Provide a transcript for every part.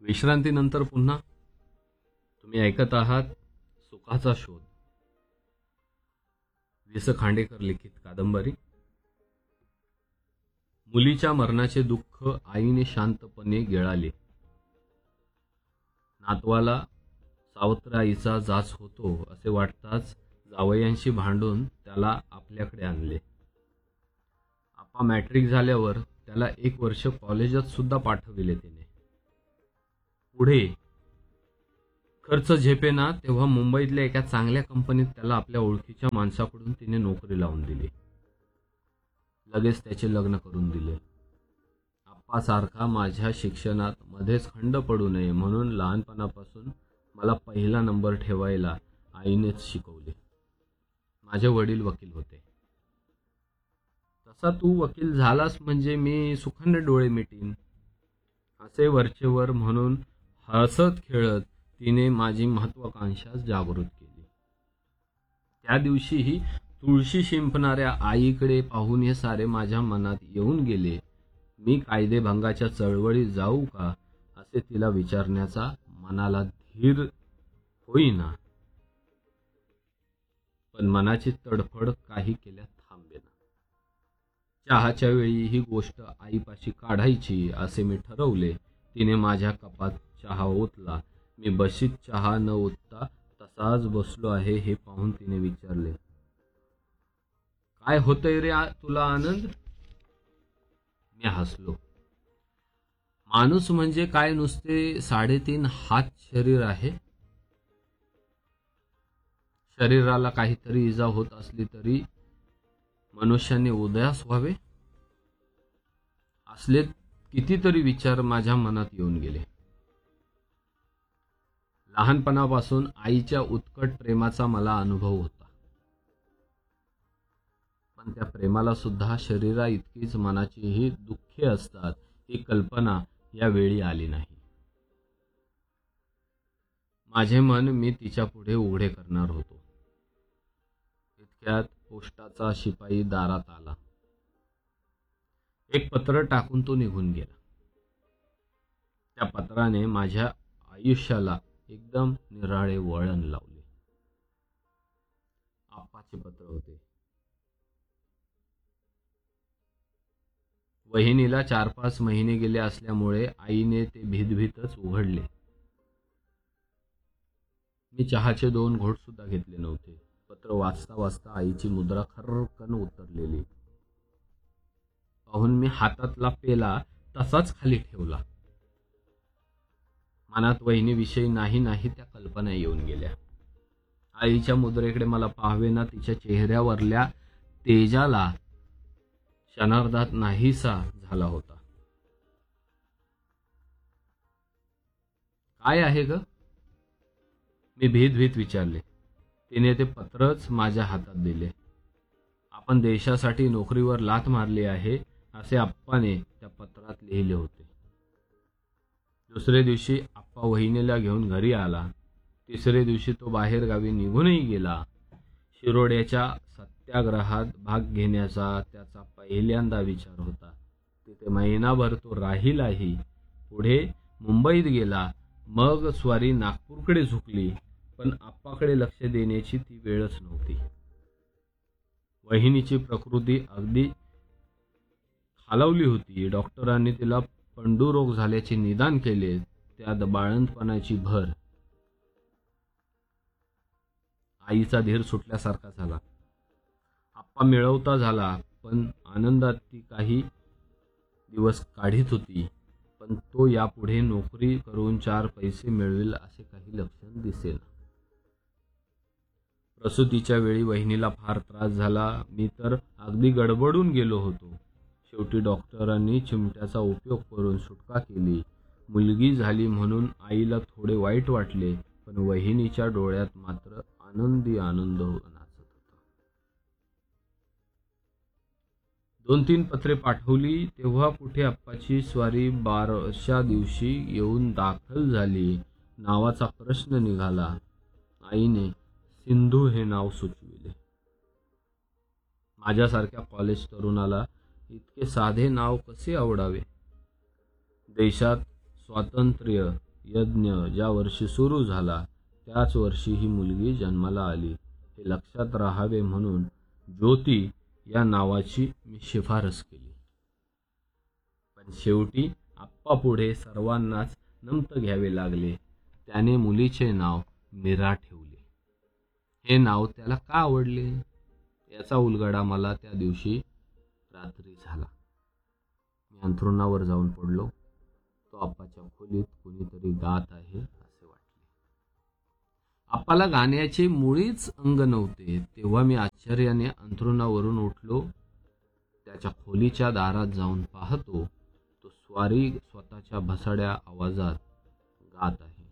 विश्रांतीनंतर पुन्हा तुम्ही ऐकत आहात सुखाचा शोध, वि. स. खांडेकर लिखित कादंबरी. मुलीच्या मरणाचे दुःख आईने शांतपणे गिळाले. नातवाला सावत्र आईचा जाच होतो असे वाटताच जावयांशी भांडून त्याला आपल्याकडे आणले. आपा मॅट्रिक झाल्यावर त्याला 1 वर्ष कॉलेजात सुद्धा पाठविले तिने. पुढे खर्च झेपेना तेव्हा मुंबईतल्या एका चांगल्या कंपनीत त्याला आपल्या ओळखीच्या माणसाकडून तिने नोकरी लावून दिली. लगेच त्याचे लग्न करून दिले. आप्पासारखा माझ्या शिक्षणात मध्येच खंड पडू नये म्हणून लहानपणापासून मला पहिला नंबर ठेवायला आईनेच शिकवले. माझे वडील वकील होते. तसा तू वकील झालास म्हणजे मी सुखाने डोळे मिटीन असे वरचेवर म्हणून हसत खेळत तिने माझी महत्वाकांक्षा जागृत केली. त्या दिवशीही तुळशी शिंपणाऱ्या आईकडे पाहून हे सारे माझ्या मनात येऊन गेले. मी कायदेभंगाच्या चळवळीत जाऊ का असे तिला विचारण्याचा मनाला धीर होईना, पण मनाची तडफड काही केल्या थांबेना. चहाच्या वेळी ही गोष्ट आईपाशी काढायची असे मी ठरवले. तिने माझ्या कपात चहा ओतला. मी बशीत चहा न ओतता तसाच बसलो आहे हे पाहून तिने विचारले, काय होतंय रे तुला आनंद? मी हसलो. माणूस म्हणजे काय नुसते 3.5 हात शरीर आहे? शरीराला काहीतरी इजा होत असली तरी मनुष्याने उदास व्हावे असले कितीतरी विचार माझ्या मनात येऊन गेले. लहानपणापासून आईच्या उत्कट प्रेमाचा मला अनुभव होता, पण त्या प्रेमाला सुद्धा शरीरा इतकीच मनाचीही दुःखे असतात ही कल्पना यावेळी आली नाही. माझे मन मी तिच्या पुढे उघडे करणार होतो. इतक्यात पोस्टाचा शिपाई दारात आला. एक पत्र टाकून तो निघून गेला. त्या पत्राने माझ्या आयुष्याला एकदम निराळे वळण लावले. आप्पाचे पत्र होते. वहिनीला 4-5 महिने गेले असल्यामुळे आईने ते भीतभीतच उघडले. मी चहाचे 2 घोट सुद्धा घेतले नव्हते. पत्र वाचता वाचता आईची मुद्रा खर्रकन उतरलेली पाहून मी हातातला पेला तसाच खाली ठेवला. मनात वहिनीविषयी नाही त्या कल्पना येऊन गेल्या. आईच्या मुद्रेकडे मला पाहावेना. तिच्या चेहऱ्यावरल्या तेजाला क्षणार्धात नाहीसा झाला होता. काय आहे ग? मी भीत विचारले. तिने ते पत्रच माझ्या हातात दिले. आपण देशासाठी नोकरीवर लाथ मारली आहे असे आप्पाने त्या पत्रात लिहिले होते. दुसरे दिवशी आप्पा वहिनीला घेऊन घरी आला. तिसरे दिवशी तो बाहेर गावी निघूनही गेला. शिरोड्याच्या सत्याग्रहात भाग घेण्याचा त्याचा पहिल्यांदा विचार होता. तिथे महिनाभर तो राहिलाही. पुढे मुंबईत गेला. मग स्वारी नागपूरकडे झुकली, पण आप्पाकडे लक्ष देण्याची ती वेळच नव्हती. वहिनीची प्रकृती अगदी खालावली होती. डॉक्टरांनी तिला पंडुरोग झाल्याचे निदान केले. त्यात बाळंतपणाची भर. आईचा धीर सुटल्यासारखा झाला. आप्पा मिळवता झाला, पण आनंदात ती काही दिवस काढीत होती. पण तो यापुढे नोकरी करून 4 पैसे मिळवेल असे काही लक्षण दिसेना. प्रसूतीच्या वेळी वहिनीला फार त्रास झाला. मी तर अगदी गडबडून गेलो होतो. शेवटी डॉक्टरांनी चिमट्याचा उपयोग करून सुटका केली. मुलगी झाली म्हणून आईला थोडे वाईट वाटले, पण वहिनीच्या डोळ्यात मात्र आनंदी आनंद नाचत होता. 2-3 पत्रे पाठवली तेव्हा कुठे आप्पाची स्वारी 12व्या दिवशी येऊन दाखल झाली नावाचा प्रश्न निघाला. आईने सिंधू हे नाव सुचविले. माझ्यासारख्या कॉलेज तरुणाला इतके साधे नाव कसे आवडावे? देशात स्वातंत्र्य यज्ञ ज्या वर्षी सुरू झाला त्याच वर्षी ही मुलगी जन्माला आली हे लक्षात राहावे म्हणून ज्योती या नावाची मी शिफारस केली. पण शेवटी आप्पा पुढे सर्वांनाच नमत घ्यावे लागले. त्याने मुलीचे नाव मीरा ठेवले. हे नाव त्याला का आवडले याचा उलगडा मला त्या दिवशी रात्री झाला. मी अंथरुणावर जाऊन पडलो. तो आप्पाच्या खोलीत कोणीतरी गात आहे असे वाटले. आप्पाला गाण्याचे मुळीच अंग नव्हते. तेव्हा मी आश्चर्याने अंथरुणावरून उठलो. त्याच्या खोलीच्या दारात जाऊन पाहतो तो स्वारी स्वतःच्या भसाड्या आवाजात गात आहे.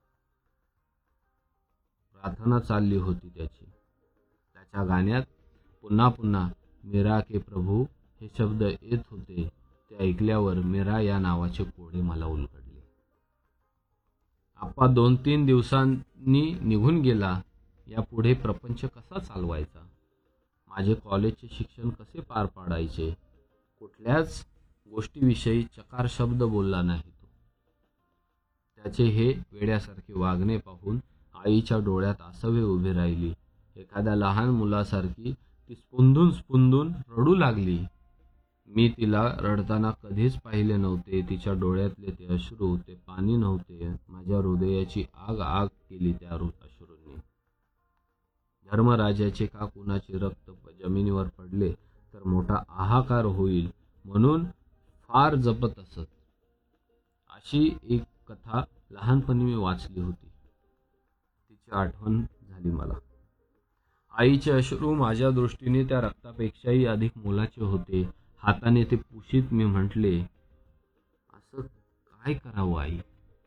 प्रार्थना चालली होती त्याची. त्याच्या गाण्यात पुन्हा पुन्हा मीरा के प्रभू हे शब्द येत होते. ते ऐकल्यावर मीरा या नावाचे कोडे मला उलगडले. आप्पा 2-3 दिवसांनी निघून गेला. यापुढे प्रपंच कसा चालवायचा? माझे कॉलेजचे शिक्षण कसे पार पाडायचे? कुठल्याच गोष्टीविषयी चकार शब्द बोलला नाही तो. त्याचे हे वेड्यासारखे वागणे पाहून आईच्या डोळ्यात आसवे उभे राहिली. एखाद्या लहान मुलासारखी ती स्पुंदून रडू लागली. मी तिला रडताना कधीच पाहिले नव्हते. तिच्या डोळ्यातले ते अश्रू ते पाणी नव्हते. माझ्या हृदयाची आग आग केली त्या अश्रूंनी. धर्मराजाचे का कुणाचे रक्त जमिनीवर पडले तर मोठा हाहाकार होईल म्हणून फार जपत असत. अशी एक कथा लहानपणी मी वाचली होती. तिची आठवण झाली मला. आईचे अश्रू माझ्या दृष्टीने त्या रक्तापेक्षाही अधिक मोलाचे होते. हाताने ते पुशीत मी म्हटले, असं काय करावं आई?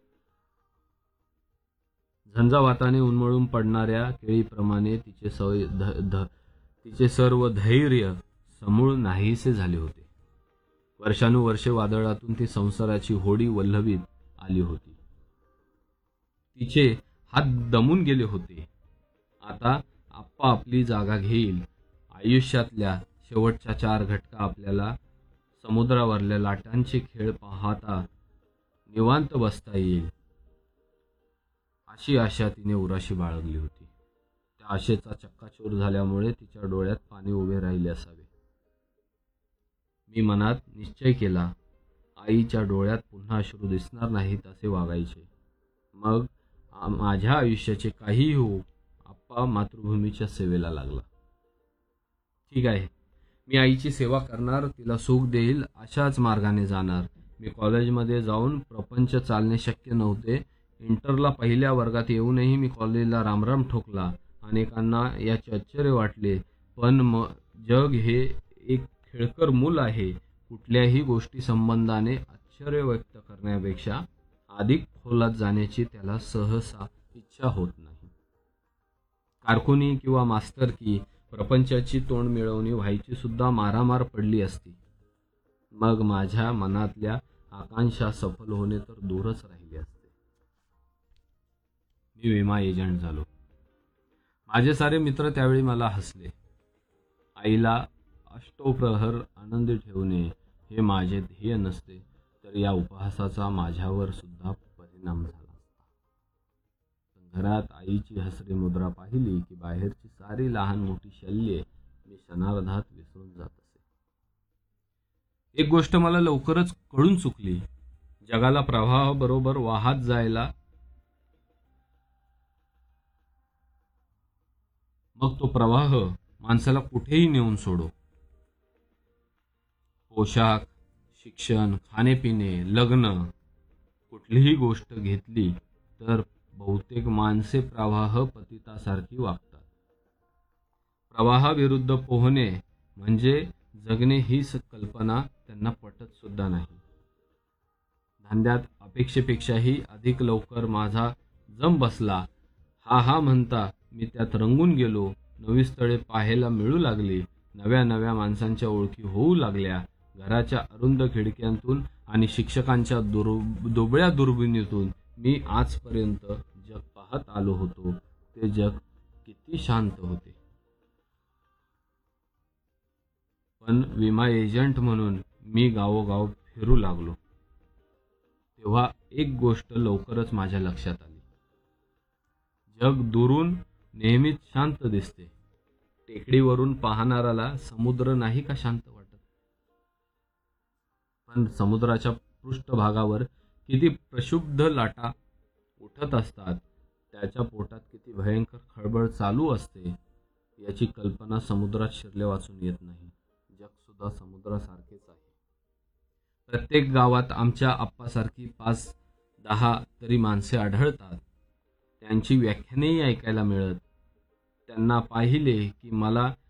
झंझावाताने उन्मळून पडणाऱ्या केळीप्रमाणे तिचे सर्व धैर्य समूळ नाहीसे झाले होते. वर्षानुवर्षे वादळातून ती संसाराची होडी वल्हवीत आली होती. तिचे हात दमून गेले होते. आता आप्पा आपली जागा घेईल. आयुष्यातल्या शेवटच्या 4 घटका आपल्याला समुद्रावरल्या लाटांचे खेळ पाहता निवांत बसता येईल अशी आशा तिने उराशी बाळगली होती. त्या आशेचा चक्काचूर झाल्यामुळे तिच्या डोळ्यात पाणी उभे राहिले असावे. मी मनात निश्चय केला, आईच्या डोळ्यात पुन्हा अश्रू दिसणार नाहीत असे वागायचे. मग माझ्या आयुष्याचे काहीही होऊ, आप्पा मातृभूमीच्या सेवेला लागला. ठीक आहे, मी आईची सेवा करणार, तिला सुख देईल, अशाच मार्गाने जाणार. मी कॉलेजमध्ये जाऊन प्रपंच चालणे शक्य नव्हते. इंटरला पहिल्या वर्गात येऊनही मी कॉलेजला रामराम ठोकला. अनेकांना याचे आश्चर्य वाटले. पण जग हे एक खेळकर मूल आहे. कुठल्याही गोष्टी संबंधाने आश्चर्य व्यक्त करण्यापेक्षा अधिक खोलात जाण्याची त्याला सहसा इच्छा होत नाही. कारकुनी किंवा मास्तरकी, प्रपंचाची तोंड मिळवणी व्हायची सुद्धा मारामार पडली असती. मग माझ्या मनातल्या आकांक्षा सफल होणे तर दूरच राहिली असते. मी विमा एजंट झालो. माझे सारे मित्र त्यावेळी मला हसले. आईला अष्टोप्रहर आनंदी ठेवणे हे माझे ध्येय नसते तर या उपहासाचा माझ्यावर सुद्धा परिणाम झाला असता. पण घरात आईची हसरी मुद्रा पाहिली की बाहेरची सारी लहान मोठी शल्ये मी क्षणार्धात विसरून जात असे. एक गोष्ट मला लवकरच कळून चुकली. जगाला प्रवाहाबरोबर वाहत जायला, मग तो प्रवाह माणसाला कुठेही नेऊन सोडो. पोशाख, शिक्षण, खाणेपिणे, लग्न, कुठलीही गोष्ट घेतली तर बहुतेक माणसे प्रवाह पतितासारखी वागतात. प्रवाहाविरुद्ध पोहणे म्हणजे जगणे ही कल्पना त्यांना पटत सुद्धा नाही. धंद्यात अपेक्षेपेक्षाही अधिक लवकर माझा जम बसला. हा म्हणता मी त्यात रंगून गेलो. नवी स्थळे पाहायला मिळू लागली. नव्या नव्या माणसांच्या ओळखी होऊ लागल्या. घराच्या अरुंद खिडक्यांतून आणि शिक्षकांच्या दुबळ्या दुर्बिणीतून मी आजपर्यंत जग पाहत आलो होतो ते जग किती शांत होते. पण विमा एजंट म्हणून मी गावोगाव फिरू लागलो. तेव्हा एक गोष्ट लवकरच माझ्या लक्षात आली. जग दुरून नेहमीच शांत दिसते. टेकडीवरून पाहणाऱ्याला समुद्र नाही का शांत वाटत? पण समुद्राच्या पृष्ठभागावर किती प्रक्षुब्ध लाटा उठत असतात, त्याच्या पोटात किती भयंकर खळबळ चालू असते, याची कल्पना समुद्रात शिरले वाचून येत नाही. जग सुद्धा समुद्रासारखेच आहे. प्रत्येक गावात आमच्या आप्पासारखी 5-10 तरी माणसे आढळतात. त्यांची व्याख्यानेही ऐकायला मिळत. त्यांना पाहिले की मला